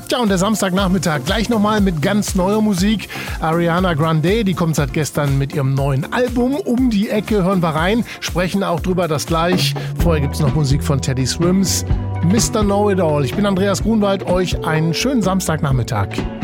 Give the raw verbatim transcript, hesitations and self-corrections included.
Tja, und der Samstagnachmittag gleich nochmal mit ganz neuer Musik. Ariana Grande, die kommt seit gestern mit ihrem neuen Album um die Ecke. Hören wir rein, sprechen auch drüber, das gleich. Vorher gibt's noch Musik von Teddy Swims, Mister Know-It-All. Ich bin Andreas Grunwald, euch einen schönen Samstagnachmittag.